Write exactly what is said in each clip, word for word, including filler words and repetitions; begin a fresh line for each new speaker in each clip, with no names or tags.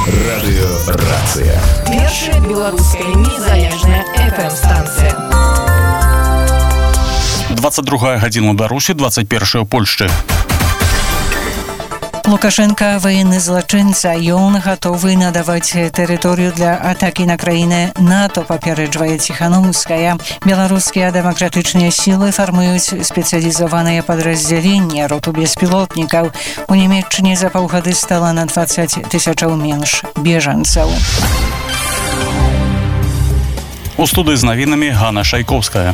Радыёрацыя.
Першая беларуская незалежная эф эм-станцыя.
двадцать другая гадзіна ў Беларусі, двадцать першая ў Польшчы.
Лукашенко военный злочинца, и он готовый надавать территорию для атаки на країни НАТО, попереджає Тихановская. Белорусские демократичные силы формуют специализованное подразделение роту беспилотников. У Німеччині за полгода стало на двадцать тысяч меньше беженцев.
У студыі з навінамі Ганна Шайковская.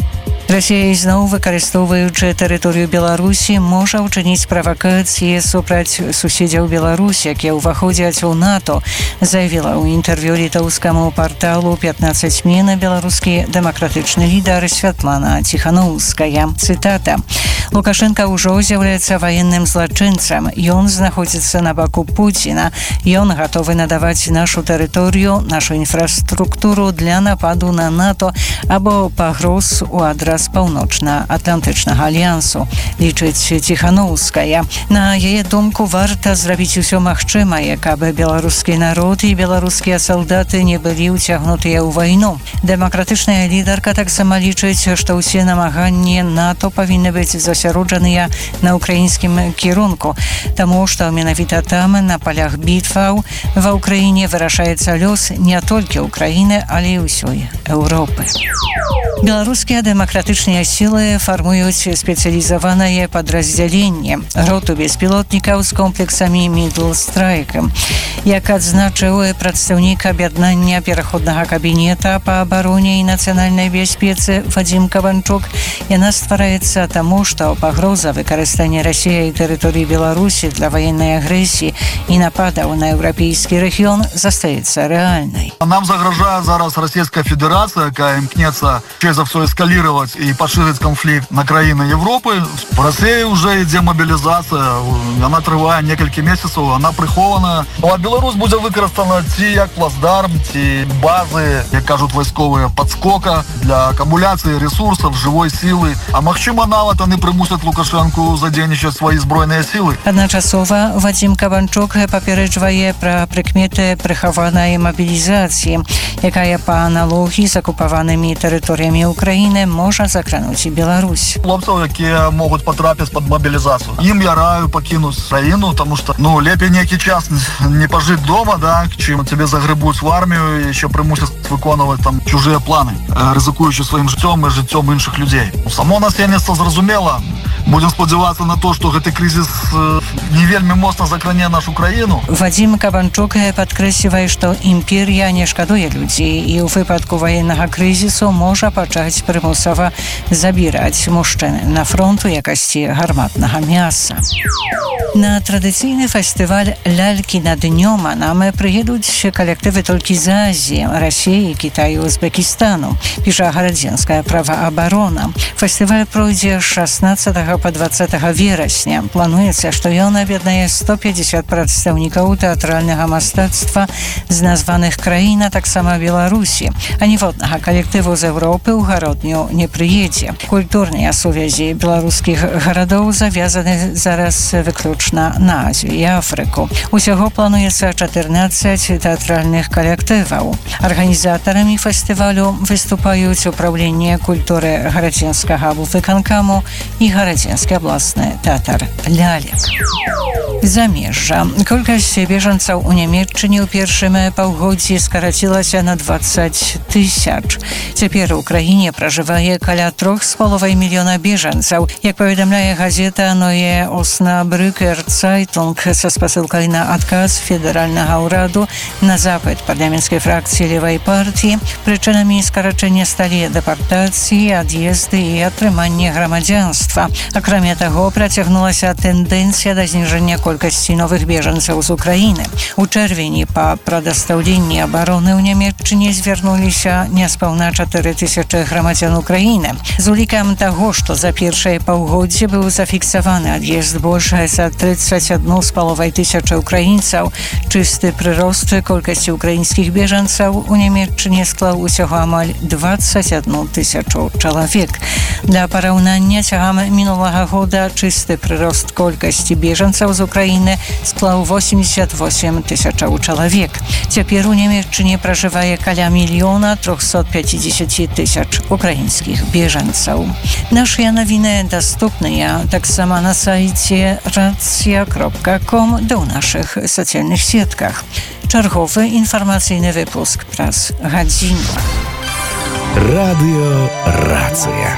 Росія зноў, выкарыстоўваючы тэрыторыю Беларусі, можа ўчыніць правакацыі супраць суседзяў Беларусі, якія ўваходзяць у НАТО, заявіла ў інтэрв'ю літоўскаму парталу пятнадцать змена беларускі дэмакратычны лідар Святлана Тихановская. Цытата. Лукашенко ўжо з'яўляецца ваенным злачынцам. Ён знаходзіцца на баку Пуціна. Ён гатовы надаваць нашу тэрыторыю, нашу інфраструктуру для нападу на НАТО або пагроз у адрас Паўночна-Атлантычнага альянсу, лічыць Тихановская. На яе думку, варта зрабіць усё магчымае, каб беларускі народ і беларускія салдаты не былі ўцягнутыя ў вайну. Дэмакратычная лідарка таксама лічыць, што ўсе намаганні НАТО павінны быць засяроджаныя на ўкраінскім кірунку, таму што менавіта там, на палях бітваў ва ўкраіне, вырашаецца лёс не толькі ўкраіны, але і ўсёй Еўропы. Беларускія дэмакратычныя сілы фармуюць спецыялізаванае падраздзяленне роту беспілотнікаў з комплексамі Middle Strike. Як адзначыў прадстаўнік аб'яднання пераходнага кабінета па абароне і нацыянальнай бяспецы Вадзім Кабанчук, яна ствараецца таму, што пагроза выкарыстання Расіяй тэрыторыі Беларусі для ваеннай агрэсіі і нападаў на еўрапейскі рэгіён застаецца рэальнай.
Нам загрожае зараз Расійская Федерацыя, якая імкнецца за все эскалировать и поширить конфликт на краины Европы. В России уже идет мобилизация, она трывае несколько месяцев, она прихована. А Беларусь будет використана ті як плацдарм, ті бази, як кажуть військові, підскока для акумуляції ресурсів, живої сили. А магчыма, нават вони примусять Лукашенку задзейнічаць свої збройныя силы.
Адначасова Вадзім Кабанчук папереджвае пра прыкметы прыхаванай мабілізацыі, якая па аналогіі з акупаванымі тэрыторыямі Украины может закрануть и Беларусь.
Хлопцев, которые могут потрапить под мобилизацию. Им я раю покинуть краину, потому что, ну, лепей некий час не пожить дома, да, чем тебе загребут в армию и еще примусят виконувати там чужие планы, ризикуючи своим життям и життям інших людей. Само насельніцтво зрозуміло. Будем сподіватися на то, что этот кризис не вельми моцно закране нашу країну.
Вадзім Кабанчук падкрэслівае, што імперія не шкадуе людзей і ў выпадку ваеннага крызісу можа пачаць прымусова забіраць мужчын на фронт у якасці гарматнага мяса. На традыцыйны фестываль «Лялькі над днём» нам прыедуць калектывы толькі з Азіі, Расіі, Кітаю, Узбекістану, піша гарадзенская праваабарона. Фестываль пройдзе шаснаццатага па дваццатага верасня. Плануецца, што ён аб'яднае сто пятьдесят прадстаўнікаў тэатральнага мастацтва з названых краін, а таксама Беларусі. А ніводнага калектыву з Еўропы ў гародню не прыедзе. Культурныя сувязі беларускіх гарадоў завязаны зараз выключна на Азію і Афрыку. Усяго плануецца чатырнаццаць тэатральных калектываў. Арганізатарамі фестывалю выступаюць Управленне культуры гарадзенскага выканкаму і гарадзенскі абласны тэатр «Лялек». Замежжа. Колькасць бежанцаў у Нямецчыне ў першым паўгоддзі скарацілася на двадцать тысяч. Цяпер у краіне пражывае каля трох з паловай мільёна бежанцаў. Як паведамляе газета «Neue Osnabrücker Zeitung» са спасылкай на адказ федэральнага ўраду на запыт парламенцкай фракцыі левай партыі, прычынамі скарачэння сталі дэпартацыі, ад'езды і атрыманне грамадзянства. Акрамя таго, працягнулася тэндэнцыя да зніжэння колькасці новых бежанцаў з Украіны. У чэрвені па прадастаўленні абароны ў Нямецчыне звярнуліся няспаўна чатыры тысячы грамадзян Украіны. З улікам таго, што за першае паўгоддзе быў зафіксаваны ад'езд больш за тридцать одну з паловай тысячы украінцаў, чысты прырост колькасці украінскіх бежанцаў у Нямецчыне склаў усяго амаль двадцать одну тысячу чалавек. Для параўнання, цягам мінулага года чысты прырост колькасці бежанцаў з Украіны Украіны склаў восемьдесят восемь тысячаў чалавек. Цяпер у Нямецчыне пражывае каля мільёна трохсот пяцідзесяці тысяч украінскіх бежанцаў. Нашыя навіны даступныя таксама на сайце racja kropka com ды ў нашых сацыяльных сетках. Чарговы інфармацыйны выпуск праз гадзіну.
Радыё Рацыя.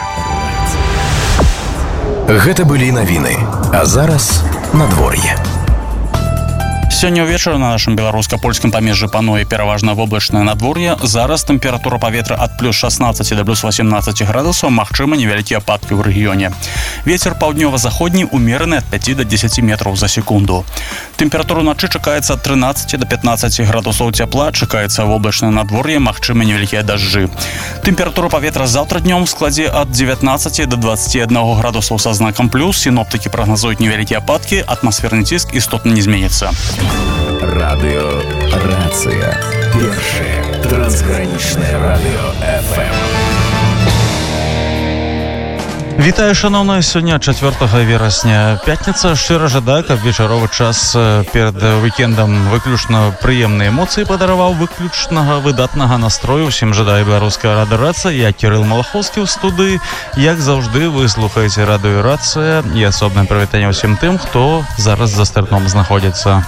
Гэта былі навіны, а зараз надвор'е.
Сёння ўвечары на нашым беларуска-польскім памежжы пануе пераважна воблачнае надвор'е. Зараз тэмпература паветра ад плюс шаснаццаці да плюс васемнаццаці градусаў, магчыма невялікія ападкі ў рэгіёне. Вецер паўднёва-заходні умераны ад пяці да дзесяці метраў за секунду. Тэмпература ўначы чакаецца ад трынаццаці да пятнаццаці градусаў цяпла, чакаецца воблачнае надвор'е, магчыма невялікія дажджы. Тэмпература паветра заўтра днём складзе ад дзевятнаццаці да дваццаці аднаго градусаў са знакам плюс. Сіноптыкі прагназуюць невялікія ападкі, атмасферны ціск істотна не зменіцца.
Радыё Рацыя. Першае трансгранічнае радыё эф эм.
Вітаю, шановныя, сёння чацвёртага верасня, пятніца. Шчыра жадаю, каб вечаровы час перад вікендам выключна прыемныя эмоцыі падараваў, выключнага выдатнага настрою. Усім жадаю беларуская радыё Рацыя. Я Кірыл Малахоўскі ў студыі. Як заўжды, вы слухаеце радыё Рацыя. І асобнае прывітанне ўсім тым, хто зараз за стартном знаходзіцца.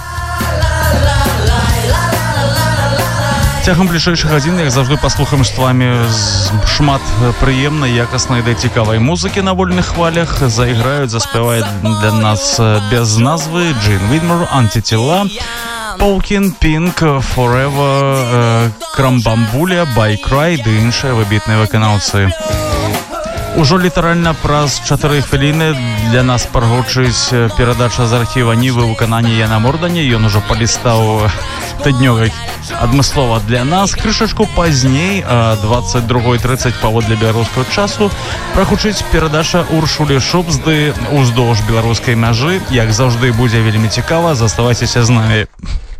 Цягам бліжэйшых гадзін, як заўжды, паслухаем з вами шмат прыемнай, якаснай да цікавай музыкі на вольных хвалях. Заіграюць, заспяваюць для нас без назвы Джин Видмор, Антитела, Полкін, Пінк, Forever, Крамбамбуля, By Cry ды іншыя выбітныя выканаўцы. Ужо літаральна праз чатыры хвіліны для нас прагучыць перадача з архіва Нівы ў выкананні Яна Мордані. Ён ужо палістаў тыднёвай адмыслова для нас. Крышачку пазней, двадцать два тридцать паводле беларускага часу, прагучыць перадача Уршулі Шубзды «Уздоўж беларускай мяжы». Як заўжды, будзе вельмі цікава. Заставайцеся з намі.